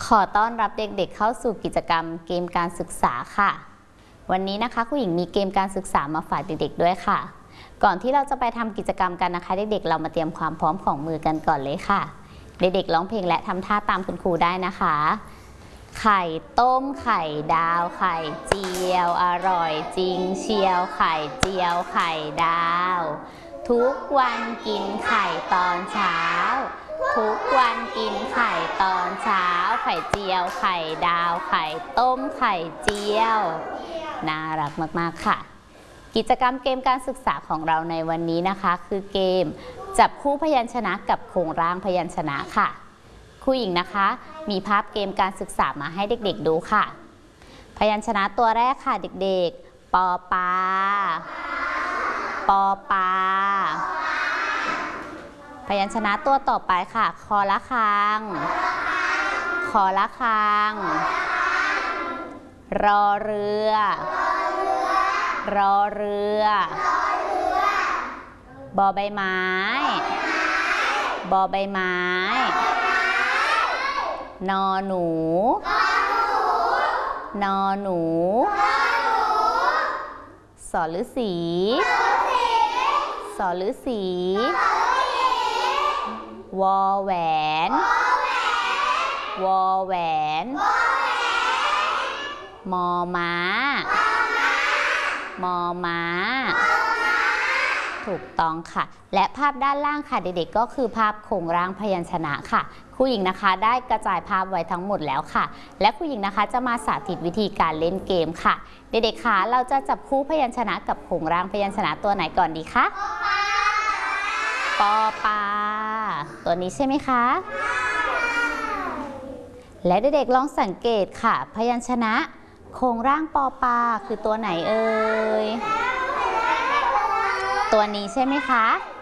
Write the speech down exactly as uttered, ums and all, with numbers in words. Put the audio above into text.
ขอต้อนรับเด็กๆเข้าสู่กิจกรรมเกมการศึกษาค่ะวันนี้นะคะครูหญิงมีเกมการศึกษามาฝากเด็กๆด้วยค่ะก่อนที่เราจะไปทำกิจกรรมกันนะคะเด็กๆเรามาเตรียมความพร้อมของมือกันก่อนเลยค่ะเด็กๆร้องเพลงและทำท่าตามคุณครูได้นะคะไข่ต้มไข่ดาวไข่เจียวอร่อยจริงเชียวไข่เจียวไข่ดาวทุกวันกินไข่ตอนเช้าทุกวันกินไข่ตอนเช้าไข่เจียวไข่ดาวไข่ต้มไข่เจียวน่ารักมากๆค่ะกิจกรรมเกมการศึกษาของเราในวันนี้นะคะคือเกมจับคู่พยัญชนะกับโครงร่างพยัญชนะค่ะครูหญิงนะคะมีภาพเกมการศึกษามาให้เด็กๆดูค่ะพยัญชนะตัวแรกค่ะเด็กๆปอปาปอปาพยัญชนะตัวต่อไปค่ะคอละคังคอละคังรอเรือรอเรือบอใบไม้บอใบไม้นอหนูนอหนูสอฤาษีสอฤาษีวอแหวนวอแหวนมอม้ามอม้าถูกต้องค่ะและภาพด้านล่างค่ะเด็กๆก็คือภาพโครงร่างพยัญชนะค่ะครูหญิงนะคะได้กระจายภาพไว้ทั้งหมดแล้วค่ะและครูหญิงนะคะจะมาสาธิตวิธีการเล่นเกมค่ะเด็กๆคะเราจะจับคู่พยัญชนะกับโครงร่างพยัญชนะตัวไหนก่อนดีคะปอปาตัวนี้ใช่ไหมคะและเด็กๆลองสังเกตค่ะพยัญชนะโครงร่างปอปาคือตัวไหนเอ่ยตัวนี้ใช่ไหมคะ